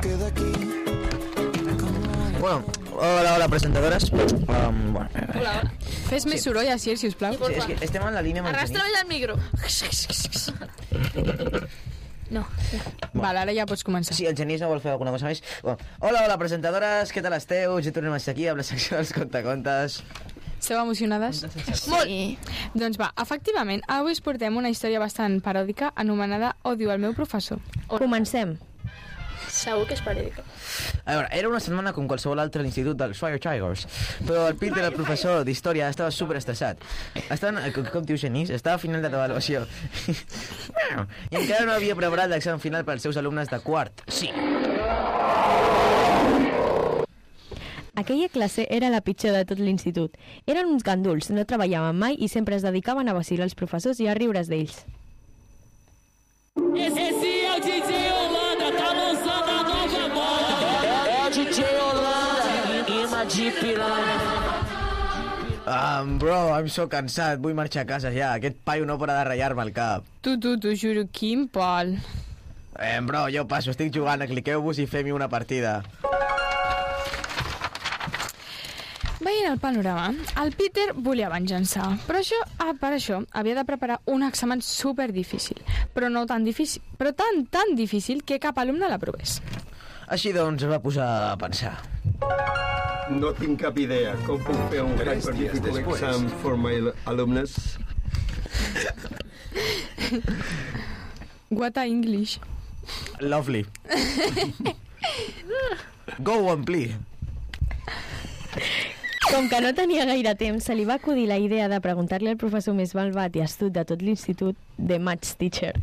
Bueno, hola, presentadores. Bueno, Hola. Fes més soroll així, sisplau. sí, és que estem en la línia amb el Arrastra Genís. el micro. No. Val, ara ja pots començar. Sí, el Genís no vol fer alguna cosa més. Bueno, hola, presentadores, què tal esteu? Ja tornem a estar aquí amb la secció dels contacontes. Esteu emocionades? Molt. Sí. Doncs va, efectivament, avui us portem una història bastant paròdica anomenada Odio al meu professor. Comencem. Segur que és parèdica. A veure, era una setmana com qualsevol altra a l'institut dels Fire Tigers, però el Peter, el professor d'història, estava superestressat. Com diu Genís? Estava a final d'avaluació. I encara no havia preparat l'examen final per als seus alumnes de quart. Sí. Aquella classe era la pitjor de tot l'institut. Eren uns ganduls, no treballaven mai i sempre es dedicaven a vacilar els professors i a riure's d'ells. Esse é o DJ Holanda, tá lançando a nova moda. É o DJ Holanda, rima de piranha. Bro, em so cansat, vull marxar a casa ja. Aquest paio no para de ratllar-me el cap. T'ho juro, quin pal. Bro, jo passo, estic jugant, cliqueu-vos i fem-hi una partida. Veient el panorama, el Peter volia venjança, per això havia de preparar un examen super difícil, però no tan difícil, però tan difícil que cap alumne l'aprovés. Així doncs es va posar a pensar. No tinc cap idea com puc fer un hyper difficult exam for my alumnes. What a English. Lovely. Go on, please. Com que no tenia gaire temps, se li va acudir la idea de preguntar-li al professor més malvat i astut de tot l'institut, The Maths Teacher.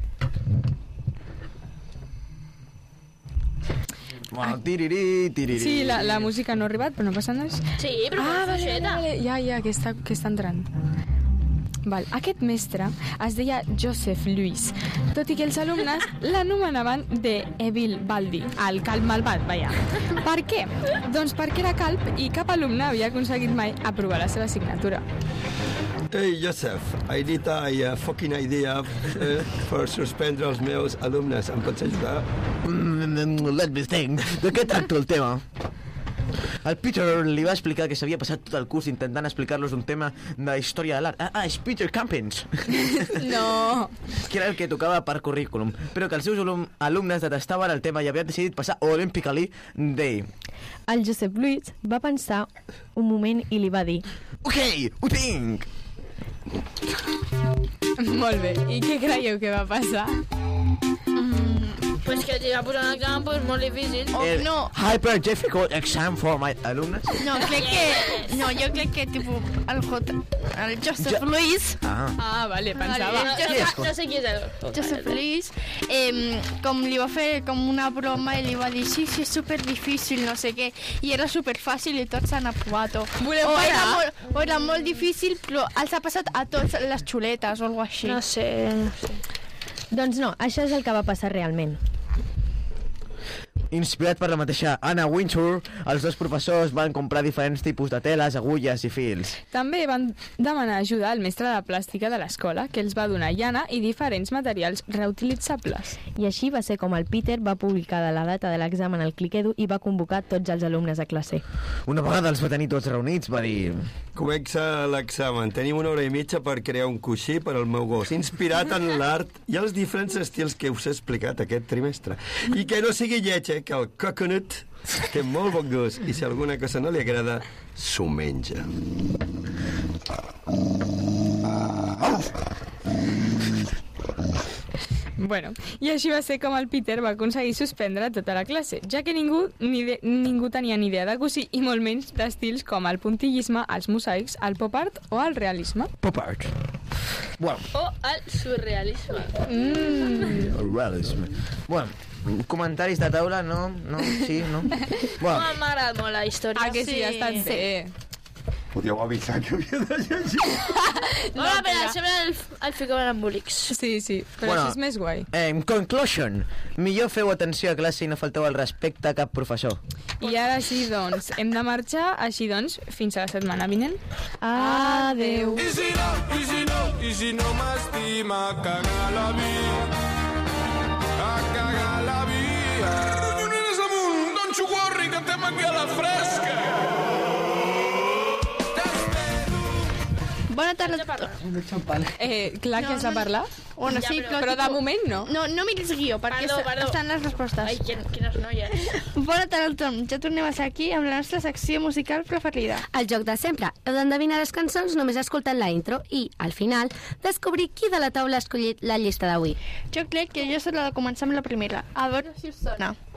Bueno, tiriri. Sí, la música no ha arribat, però no passa res. Sí, però Vale. Ja, que està entrant. Val. Aquest mestre es deia Joseph Lewis, tot i que els alumnes l'anomenaven de Evil Baldi, el calb malvat, vaja. Per què? Doncs perquè era calb i cap alumne havia aconseguit mai aprovar la seva assignatura. Hey, Joseph, I need a fucking idea per suspendre els meus alumnes. Em pots ajudar? Let me think. De què tracta el tema? El Peter li va explicar que s'havia passat tot el curs intentant explicar-los un tema de història de l'art. És Peter Campins. No! Que era el que tocava per currículum, però que els seus alumnes detestaven el tema i havien decidit passar Olympically d'ell. El Joseph Lewis va pensar un moment i li va dir: Ok, ho tinc! Molt bé. I què creieu que va passar? Pues que te va posar un examen pues, molt difícil. El no. Hyper difficult exam for my alumnes. No, jo crec que tipus el Joseph Lewis, Vale, pensava. No sé qui és el... Joseph Lewis, com li va fer com una broma i li va dir sí, és super difícil, no sé què, i era super fàcil i tots han aprovat. Voleu parar? O era molt difícil, però els ha passat a tots les xuletes o alguna així. No sé. doncs no, això és el que va passar realment. Inspirat per la mateixa Anna Wintour, els dos professors van comprar diferents tipus de teles, agulles i fils. També van demanar ajuda al mestre de plàstica de l'escola, que els va donar llana i diferents materials reutilitzables. I així va ser com el Peter va publicar la data de l'examen al Cliquedo i va convocar tots els alumnes a classe. Una vegada els va tenir tots reunits, va dir... Comença l'examen. Tenim 1 hora i mitja per crear un coixí per al meu gos, inspirat en l'art i els diferents estils que us he explicat aquest trimestre. I que no sigui lleig, que el coconut té molt bon gust i si alguna cosa no li agrada, s'ho menja. Bueno, i així va ser com el Peter va aconseguir suspendre tota la classe, ja que ningú tenia ni idea de cosir i molt menys d'estils com el puntillisme, els mosaics, el pop art o el realisme. Pop art. Bueno. O el surrealisme. El realisme. Bueno, comentaris de taula, no? Sí, no? Bueno. M'ha agradat molt la història. Ah, que sí, ha estat bé. Podíeu avisar que havia de llegir. Hola, però sempre el ficaven en embolics. Sí, però Bueno, així és més guai. Conclusion. Millor feu atenció a classe i no falteu al respecte a cap professor. I ara sí, doncs, hem de marxar, així doncs, fins a la setmana vinent. Adeu. Y si no m'estima, cagar la vida. A cagar la vida. Bona tarda. Clar que has de parlar. Bueno, sí, Però de moment no. No miris guió, perquè estan les respostes. Ai, quines noies. Bona tarda a tothom. Ja tornem a ser aquí amb la nostra secció musical preferida. El joc de sempre. Heu d'endevinar les cançons només escoltant la intro i, al final, descobrir qui de la taula ha escollit la llista d'avui. Jo crec que jo seré la de començar amb la primera. A veure si us sona.